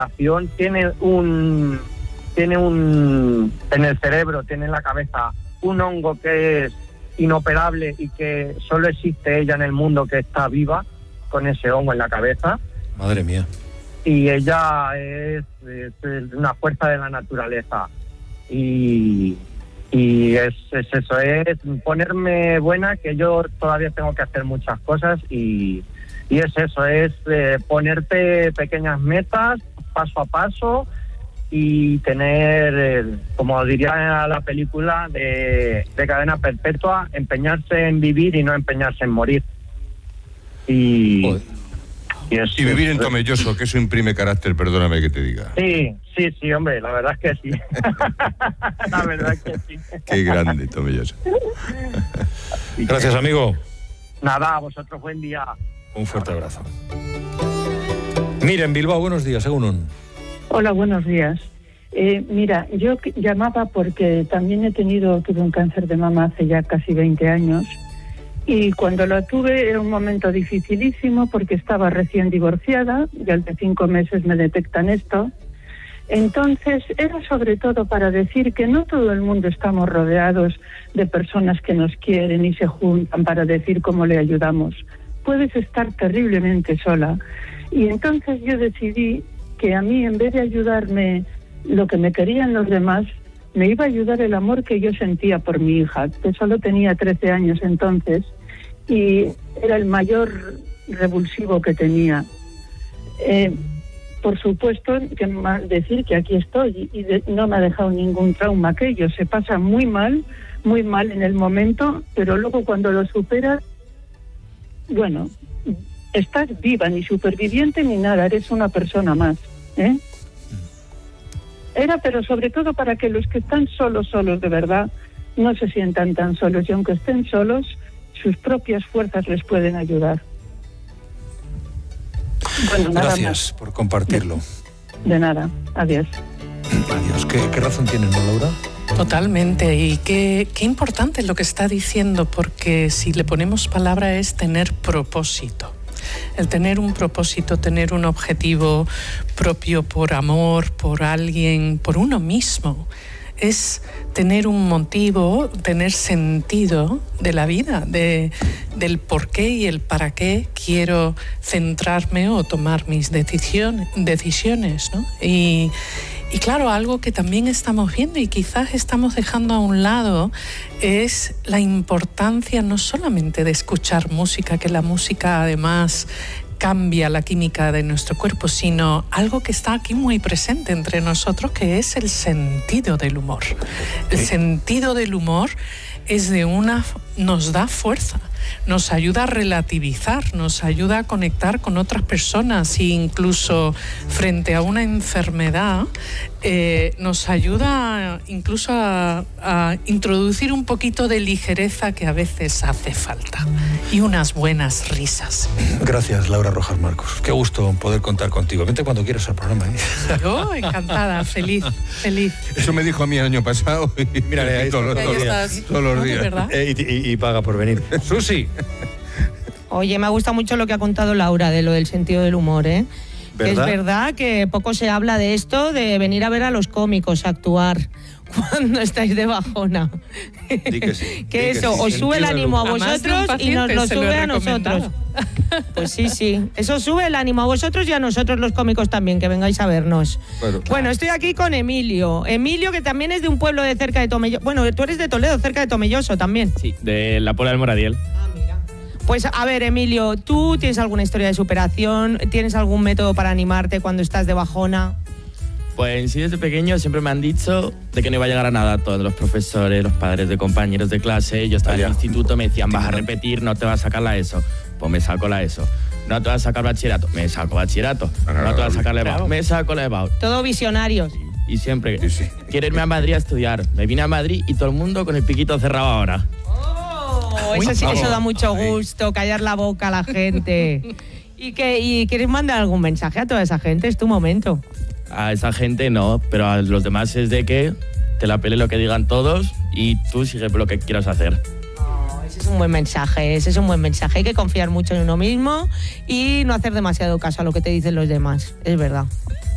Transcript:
tiene un en el cerebro, tiene en la cabeza un hongo que es inoperable y que solo existe ella en el mundo, que está viva con ese hongo en la cabeza. Madre mía. Y ella es una fuerza de la naturaleza. Y es eso, es ponerme buena, que yo todavía tengo que hacer muchas cosas, y es eso, es ponerte pequeñas metas paso a paso y tener, como diría la película de Cadena Perpetua, empeñarse en vivir y no empeñarse en morir. Y vivir en Tomelloso, que eso imprime carácter, perdóname que te diga. Sí, hombre, la verdad es que sí. La verdad es que sí. Qué grande, Tomelloso. Gracias, amigo. Nada, a vosotros buen día. Un fuerte abrazo. Mira, en Bilbao, buenos días, según Hola, buenos días. Mira, yo llamaba porque también tuve un cáncer de mama hace ya casi 20 años. Y cuando lo tuve era un momento dificilísimo porque estaba recién divorciada y al de 5 meses me detectan esto. Entonces era sobre todo para decir que no todo el mundo estamos rodeados de personas que nos quieren y se juntan para decir cómo le ayudamos. Puedes estar terriblemente sola. Y entonces yo decidí que a mí, en vez de ayudarme lo que me querían los demás, me iba a ayudar el amor que yo sentía por mi hija, que solo tenía 13 años entonces, y era el mayor revulsivo que tenía. Por supuesto, que más decir que aquí estoy y no me ha dejado ningún trauma aquello. Se pasa muy mal en el momento, pero luego cuando lo superas, bueno, estás viva, ni superviviente ni nada, eres una persona más, ¿eh? Era, pero sobre todo para que los que están solos de verdad, no se sientan tan solos, y aunque estén solos, sus propias fuerzas les pueden ayudar. Bueno, nada Gracias más. por compartirlo. De nada, adiós. Adiós. ¿Qué razón tienen, no, Laura? Totalmente, y qué importante es lo que está diciendo, porque si le ponemos palabra es tener propósito. El tener un propósito, tener un objetivo propio por amor, por alguien, por uno mismo, es tener un motivo, tener sentido de la vida, del por qué y el para qué quiero centrarme o tomar mis decisiones, ¿no? Y claro, algo que también estamos viendo y quizás estamos dejando a un lado es la importancia no solamente de escuchar música, que la música además cambia la química de nuestro cuerpo, sino algo que está aquí muy presente entre nosotros, que es el sentido del humor. El sentido del humor nos da fuerza, nos ayuda a relativizar, nos ayuda a conectar con otras personas e incluso frente a una enfermedad nos ayuda incluso a introducir un poquito de ligereza que a veces hace falta y unas buenas risas. Gracias, Laura Rojas Marcos. Qué gusto poder contar contigo. Vente cuando quieras al programa, ¿eh? Yo encantada, feliz. Eso me dijo a mí el año pasado. Y mira, ahí todos los días. Y paga por venir. Susi. Oye, me ha gustado mucho lo que ha contado Laura de lo del sentido del humor, ¿eh? ¿Verdad? Es verdad que poco se habla de esto, de venir a ver a los cómicos actuar cuando estáis de bajona. Di que sí. Que eso, os sube el ánimo a vosotros y nos lo sube a nosotros. Pues sí. Eso sube el ánimo a vosotros y a nosotros los cómicos también, que vengáis a vernos. Bueno, estoy aquí con Emilio. Emilio, que también es de un pueblo de cerca de Tomelloso. Bueno, tú eres de Toledo, cerca de Tomelloso también. Sí, de la Puebla del Moradiel. Pues a ver, Emilio, ¿tú tienes alguna historia de superación? ¿Tienes algún método para animarte cuando estás de bajona? Pues en sí, desde pequeño siempre me han dicho de que no iba a llegar a nada. Todos los profesores, los padres de compañeros de clase, yo estaba en el instituto, me decían, vas a repetir, no te vas a sacar la ESO. Pues me saco la ESO. No te vas a sacar bachillerato, me saco bachillerato. No te vas a sacar la EBAU, me saco la EBAU. Todo visionarios. Y siempre, quiero irme a Madrid a estudiar. Me vine a Madrid y todo el mundo con el piquito cerrado ahora. Eso da mucho gusto, callar la boca a la gente. ¿Y quieres mandar algún mensaje a toda esa gente? Es tu momento. A esa gente no, pero a los demás es de que te la pele lo que digan todos y tú sigue lo que quieras hacer. Ese es un buen mensaje, Hay que confiar mucho en uno mismo y no hacer demasiado caso a lo que te dicen los demás, es verdad.